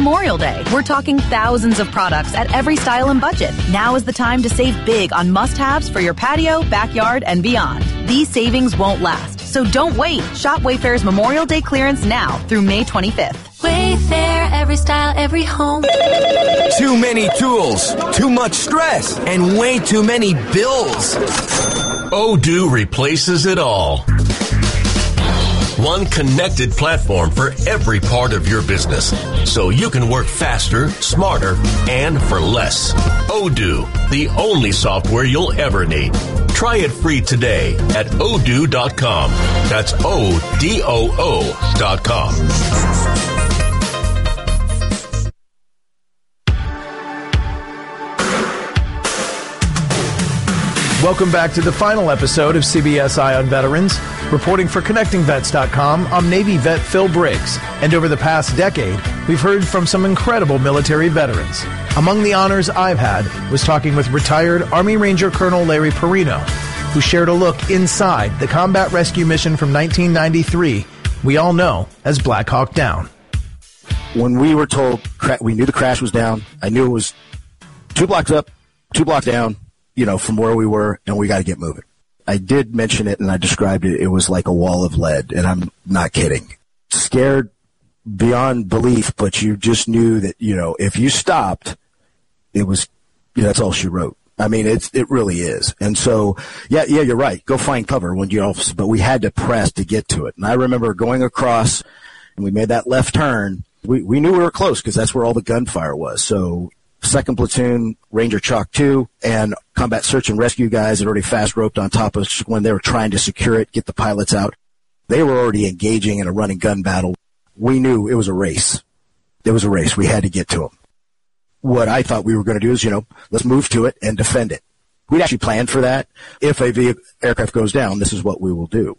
Memorial Day. We're talking thousands of products at every style and budget. Now is the time to save big on must-haves for your patio, backyard, and beyond. These savings won't last, so don't wait. Shop Wayfair's Memorial Day clearance now through May 25th. Wayfair, every style, every home. Too many tools, too much stress, and way too many bills. Odoo replaces it all. One connected platform for every part of your business, so you can work faster, smarter, and for less. Odoo, the only software you'll ever need. Try it free today at odoo.com. That's ODOO.com. Welcome back to the final episode of CBS Eye on Veterans. Reporting for ConnectingVets.com, I'm Navy vet Phil Briggs. And over the past decade, we've heard from some incredible military veterans. Among the honors I've had was talking with retired Army Ranger Colonel Larry Perino, who shared a look inside the combat rescue mission from 1993 we all know as Black Hawk Down. When we were told, we knew the crash was down. I knew it was 2 blocks up, 2 blocks down, from where we were, and we got to get moving. I did mention it, and I described it. It was like a wall of lead, and I'm not kidding. Scared beyond belief, but you just knew that, if you stopped, it was, that's all she wrote. I mean, it really is. And so, yeah, you're right. Go find cover but we had to press to get to it. And I remember going across, and we made that left turn. We knew we were close because that's where all the gunfire was. So, 2nd Platoon, Ranger Chalk 2, and combat search and rescue guys had already fast roped on top of us when they were trying to secure it, get the pilots out. They were already engaging in a running gun battle. We knew it was a race. It was a race. We had to get to them. What I thought we were going to do is, let's move to it and defend it. We'd actually planned for that. If a aircraft goes down, this is what we will do.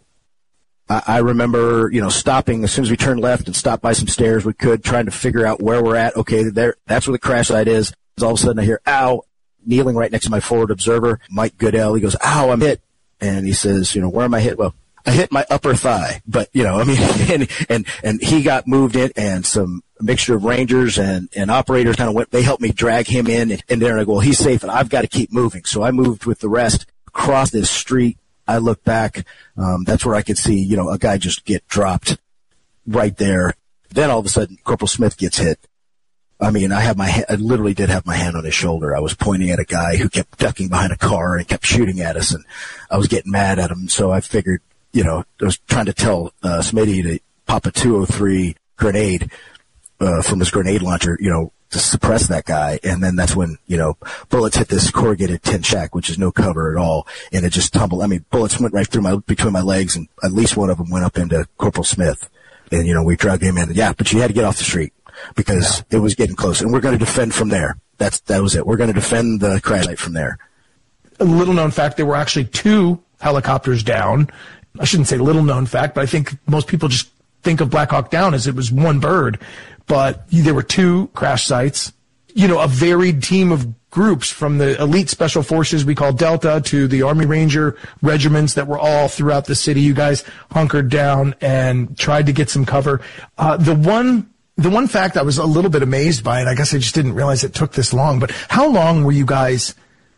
I remember, stopping as soon as we turned left and stopped by some stairs we could, trying to figure out where we're at. Okay, that's where the crash site is. All of a sudden I hear, ow, kneeling right next to my forward observer, Mike Goodell. He goes, ow, I'm hit. And he says, where am I hit? Well, I hit my upper thigh, but, and he got moved in, and some mixture of Rangers and operators kind of went, they helped me drag him in, and there I go, well, he's safe, and I've got to keep moving. So I moved with the rest across this street. I look back, that's where I could see, a guy just get dropped right there. Then all of a sudden, Corporal Smith gets hit. I mean, I literally did have my hand on his shoulder. I was pointing at a guy who kept ducking behind a car and kept shooting at us, and I was getting mad at him. So I figured, I was trying to tell Smitty to pop a 203 grenade from his grenade launcher, to suppress that guy. And then that's when, bullets hit this corrugated tin shack, which is no cover at all. And it just tumbled. I mean, bullets went right through between my legs, and at least one of them went up into Corporal Smith. And, we dragged him in. Yeah, but you had to get off the street because it was getting close. And we're going to defend from there. That was it. We're going to defend the crash site from there. A little known fact, there were actually 2 helicopters down. I shouldn't say little known fact, but I think most people just think of Black Hawk Down as it was one bird. But there were 2 crash sites, a varied team of groups from the elite special forces we call Delta to the Army Ranger regiments that were all throughout the city. You guys hunkered down and tried to get some cover. The one fact I was a little bit amazed by, and I guess I just didn't realize it took this long, but how long were you guys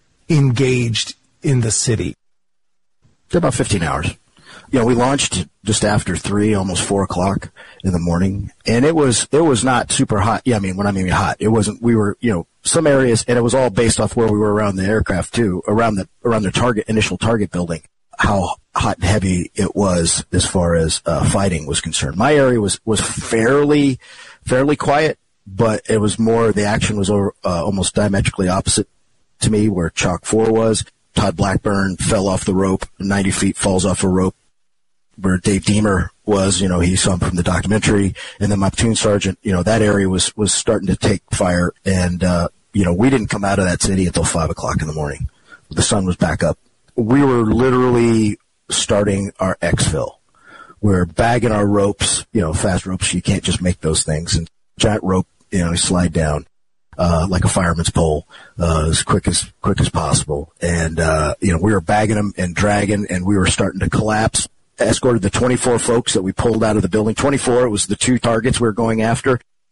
engaged in the city? About 15 hours. We launched just after 3, almost 4 o'clock in the morning, and it was not super hot. Yeah, I mean, when I mean hot, it wasn't. We were, some areas, and it was all based off where we were around the aircraft too, around the initial target building, how hot and heavy it was as far as fighting was concerned. My area was fairly quiet, but it was more, the action was almost diametrically opposite to me where Chalk 4 was. Todd Blackburn fell off the rope, 90 feet, falls off a rope. Where Dave Deemer was, he saw him from the documentary, and then my platoon sergeant, that area was starting to take fire, and, we didn't come out of that city until 5 o'clock in the morning. The sun was back up. We were literally starting our exfil. We're bagging our ropes, fast ropes, you can't just make those things, and giant rope, slide down, like a fireman's pole, as quick as possible. And, we were bagging them and dragging, and we were starting to collapse. Escorted the 24 folks that we pulled out of the building. 24, it was the 2 targets we were going after.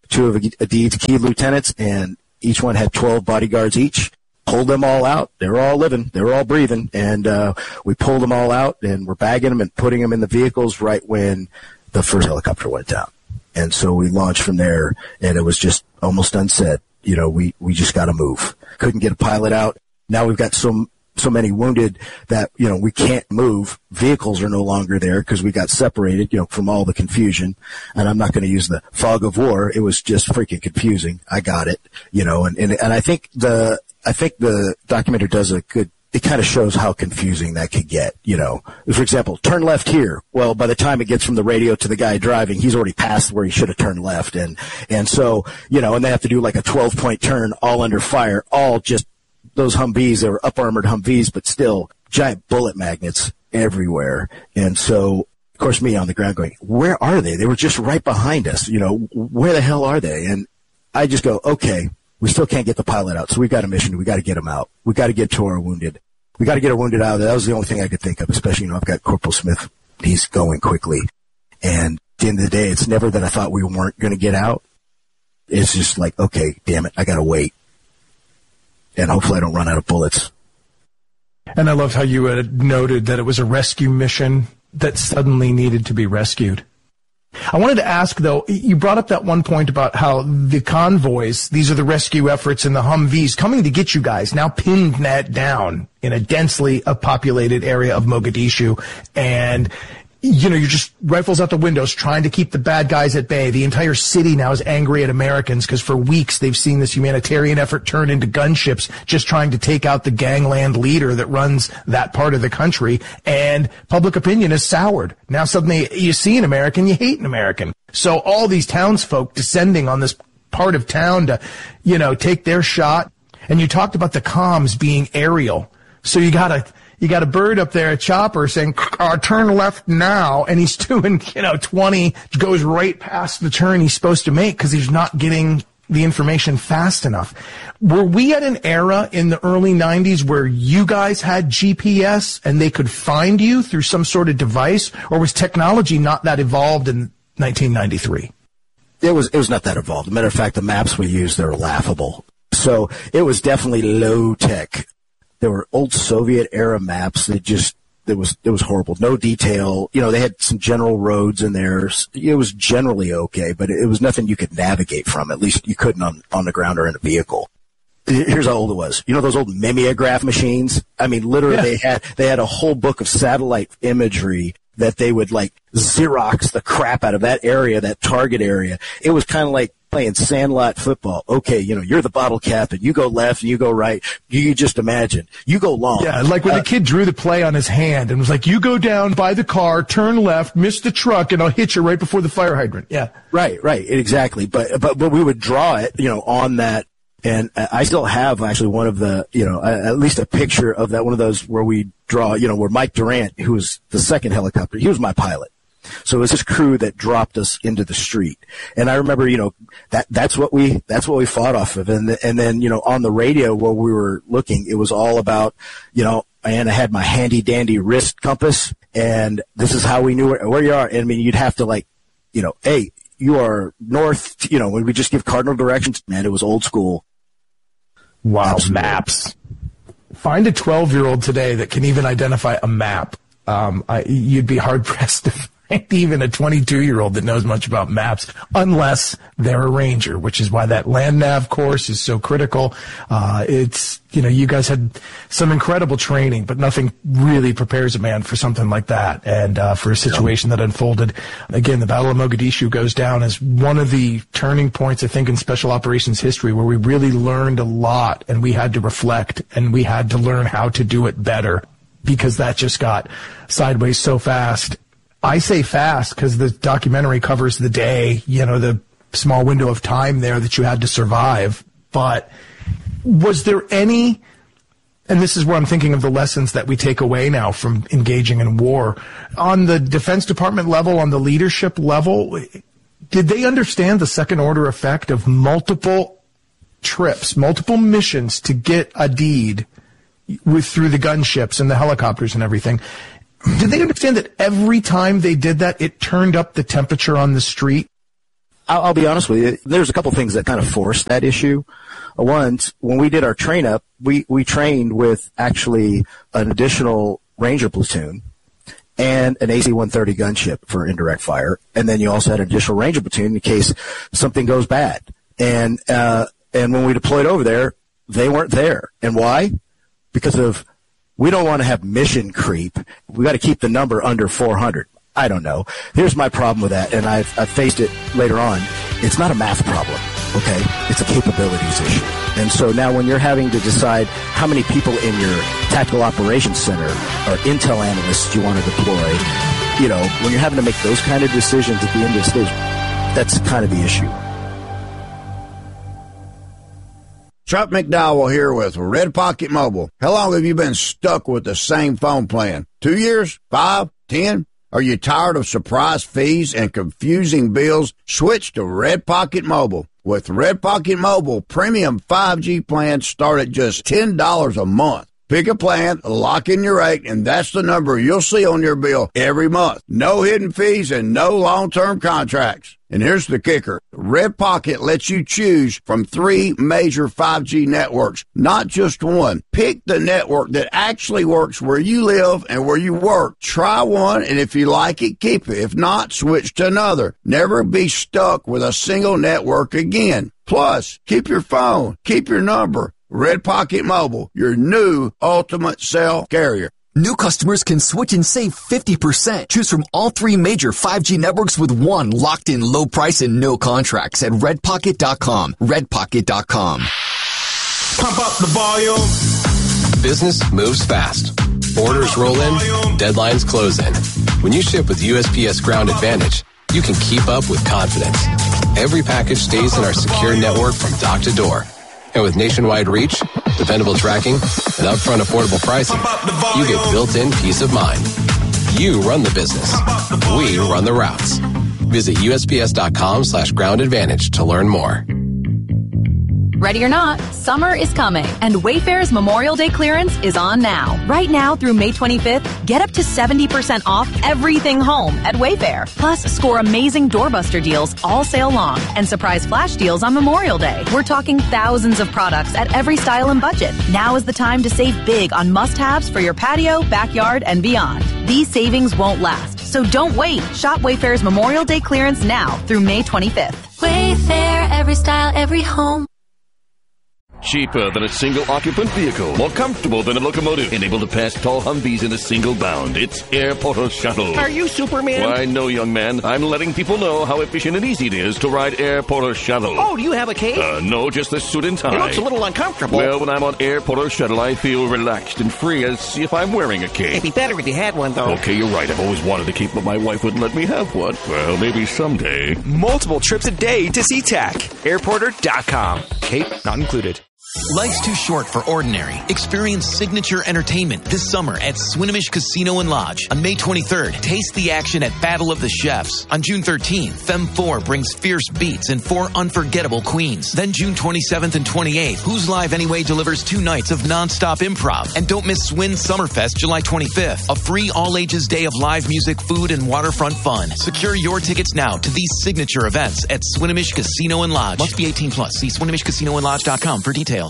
two of Adid's key lieutenants, and each one had 12 bodyguards each. Pulled them all out. They were all living. They were all breathing. And we pulled them all out, and we're bagging them and putting them in the vehicles right when the first helicopter went down. And so we launched from there, and it was just almost unsaid. You know, we just got to move. Couldn't get a pilot out. Now we've got so many wounded that, you know, we can't move. Vehicles are no longer there because we got separated, you know, from all the confusion. And I'm not going to use the fog of war. It was just freaking confusing. I got it, you know, and I think the documentary does a good, it kind of shows how confusing that could get, you know. For example, turn left here. Well, by the time it gets from the radio to the guy driving, he's already passed where he should have turned left. And so, you know, and they have to do like a 12-point turn all under fire, all just those Humvees. They were up-armored Humvees, but still giant bullet magnets everywhere. And so, of course, me on the ground going, where are they? They were just right behind us. You know, where the hell are they? And I just go, okay, we still can't get the pilot out, so we've got a mission. We got to get him out. We got to get to our wounded. We got to get our wounded out of there. That was the only thing I could think of, especially, you know, I've got Corporal Smith. He's going quickly. And at the end of the day, it's never that I thought we weren't going to get out. It's just like, okay, damn it, I got to wait. And hopefully I don't run out of bullets. And I loved how you had noted that it was a rescue mission that suddenly needed to be rescued. I wanted to ask, though, you brought up that one point about how the convoys, these are the rescue efforts in the Humvees coming to get you guys, now pinned that down in a densely populated area of Mogadishu. And, you know, you're just rifles out the windows trying to keep the bad guys at bay. The entire city now is angry at Americans because for weeks they've seen this humanitarian effort turn into gunships just trying to take out the gangland leader that runs that part of the country. And public opinion is soured. Now suddenly you see an American, you hate an American. So all these townsfolk descending on this part of town to, you know, take their shot. And you talked about the comms being aerial. So you got a bird up there, a chopper, saying, turn left now, and he's doing, 20, goes right past the turn he's supposed to make because he's not getting the information fast enough. Were we at an era in the early 90s where you guys had GPS and they could find you through some sort of device, or was technology not that evolved in 1993? It was not that evolved. As a matter of fact, the maps we used, they were laughable. So it was definitely low tech. There were old Soviet era maps that just, it was horrible. No detail. They had some general roads in there. It was generally okay, but it was nothing you could navigate from. At least you couldn't on the ground or in a vehicle. Here's how old it was. Those old mimeograph machines? I mean, literally they had a whole book of satellite imagery that they would Xerox the crap out of that area, that target area. It was kind of like playing sandlot football. Okay, you're the bottle cap and you go left and you go right. You just imagine. You go long. Yeah, like when the kid drew the play on his hand and was like, you go down by the car, turn left, miss the truck, and I'll hit you right before the fire hydrant. Yeah. Right, exactly. But we would draw it, on that. And I still have actually one of the, at least a picture of that, one of those where we draw, where Mike Durant, who was the second helicopter, he was my pilot. So it was his crew that dropped us into the street. And I remember, that's what we fought off of. And then, on the radio where we were looking, it was all about, and I had my handy dandy wrist compass, and this is how we knew where you are. And I mean, you'd have to hey, you are north, when we just give cardinal directions, man, it was old school. Wow. Absolutely. Maps. Find a 12-year-old today that can even identify a map. You'd be hard pressed to find even a 22-year-old that knows much about maps, unless they're a ranger, which is why that land nav course is so critical. It's, you guys had some incredible training, but nothing really prepares a man for something like that. And for a situation that unfolded, again, the Battle of Mogadishu goes down as one of the turning points, I think, in special operations history, where we really learned a lot, and we had to reflect, and we had to learn how to do it better, because that just got sideways so fast. I say fast because the documentary covers the day, the small window of time there that you had to survive. But was there any, and this is where I'm thinking of the lessons that we take away now from engaging in war, on the Defense Department level, on the leadership level, did they understand the second order effect of multiple trips, multiple missions to get Adid through the gunships and the helicopters and everything? Did they understand that every time they did that, it turned up the temperature on the street? I'll be honest with you. There's a couple things that kind of forced that issue. One, when we did our train up, we trained with actually an additional Ranger platoon and an AC-130 gunship for indirect fire. And then you also had an additional Ranger platoon in case something goes bad. And when we deployed over there, they weren't there. And why? Because we don't want to have mission creep. We got to keep the number under 400. I don't know. Here's my problem with that, and I've faced it later on. It's not a math problem, okay? It's a capabilities issue. And so now when you're having to decide how many people in your tactical operations center or intel analysts you want to deploy, when you're having to make those kind of decisions at the end of the stage, that's kind of the issue. Chuck McDowell here with Red Pocket Mobile. How long have you been stuck with the same phone plan? 2 years? 5? 10? Are you tired of surprise fees and confusing bills? Switch to Red Pocket Mobile. With Red Pocket Mobile, premium 5G plans start at just $10 a month. Pick a plan, lock in your rate, and that's the number you'll see on your bill every month. No hidden fees and no long-term contracts. And here's the kicker. Red Pocket lets you choose from 3 major 5G networks, not just one. Pick the network that actually works where you live and where you work. Try one, and if you like it, keep it. If not, switch to another. Never be stuck with a single network again. Plus, keep your phone, keep your number. Red Pocket Mobile, your new ultimate cell carrier. New customers can switch and save 50%. Choose from all 3 major 5G networks with one locked-in low price and no contracts at redpocket.com. Redpocket.com. Pump up the volume. Business moves fast. Orders roll in, deadlines close in. When you ship with USPS Ground Advantage, you can keep up with confidence. Every package stays in our secure network from dock to door. And with nationwide reach, dependable tracking, and upfront affordable pricing, you get built-in peace of mind. You run the business. We run the routes. Visit USPS.com/Ground Advantage to learn more. Ready or not, summer is coming, and Wayfair's Memorial Day clearance is on now. Right now through May 25th, get up to 70% off everything home at Wayfair. Plus, score amazing doorbuster deals all sale long and surprise flash deals on Memorial Day. We're talking thousands of products at every style and budget. Now is the time to save big on must-haves for your patio, backyard, and beyond. These savings won't last, so don't wait. Shop Wayfair's Memorial Day clearance now through May 25th. Wayfair, every style, every home. Cheaper than a single-occupant vehicle. More comfortable than a locomotive. And able to pass tall Humvees in a single bound. It's Air Portal Shuttle. Are you Superman? Why, no, young man. I'm letting people know how efficient and easy it is to ride Air Portal Shuttle. Oh, do you have a cape? No, just the suit and tie. It looks a little uncomfortable. Well, when I'm on Air Portal Shuttle, I feel relaxed and free as if I'm wearing a cape. It'd be better if you had one, though. Okay, you're right. I've always wanted a cape, but my wife wouldn't let me have one. Well, maybe someday. Multiple trips a day to SeaTac. Airporter.com. Cape not included. Life's too short for ordinary. Experience signature entertainment this summer at Swinomish Casino and Lodge. On May 23rd, taste the action at Battle of the Chefs. On June 13th, Femme 4 brings fierce beats and 4 unforgettable queens. Then June 27th and 28th, Who's Live Anyway delivers 2 nights of non-stop improv. And don't miss Swin Summerfest July 25th, a free all-ages day of live music, food, and waterfront fun. Secure your tickets now to these signature events at Swinomish Casino and Lodge. Must be 18 plus. See SwinomishCasinoandLodge.com for details.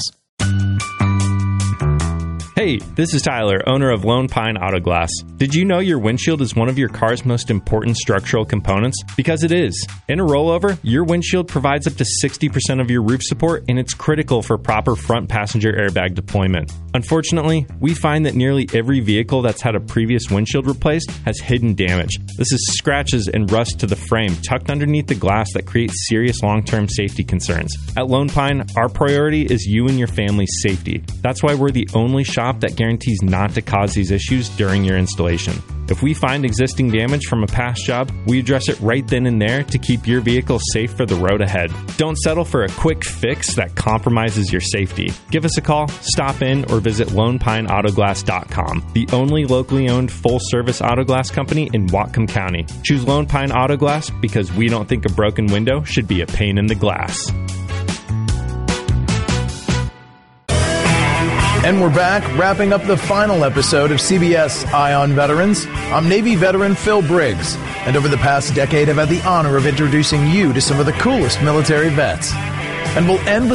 Hey, this is Tyler, owner of Lone Pine Auto Glass. Did you know your windshield is one of your car's most important structural components? Because it is. In a rollover, your windshield provides up to 60% of your roof support, and it's critical for proper front passenger airbag deployment. Unfortunately, we find that nearly every vehicle that's had a previous windshield replaced has hidden damage. This is scratches and rust to the frame tucked underneath the glass that creates serious long-term safety concerns. At Lone Pine, our priority is you and your family's safety. That's why we're the only shop that guarantees not to cause these issues during your installation. If we find existing damage from a past job, we address it right then and there to keep your vehicle safe for the road ahead. Don't settle for a quick fix that compromises your safety. Give us a call, stop in, or visit LonePineAutoglass.com, the only locally owned full-service auto glass company in Whatcom County. Choose Lone Pine Auto Glass because we don't think a broken window should be a pain in the glass. And we're back, wrapping up the final episode of CBS Eye on Veterans. I'm Navy veteran Phil Briggs, and over the past decade I've had the honor of introducing you to some of the coolest military vets. And we'll end with